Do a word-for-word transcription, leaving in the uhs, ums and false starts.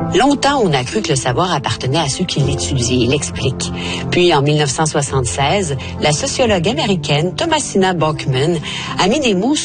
Longtemps, on a cru que le savoir appartenait à ceux qui l'étudient, il l'explique. Puis, en mille neuf cent soixante-seize, la sociologue américaine Thomasina Bachmann a mis des mots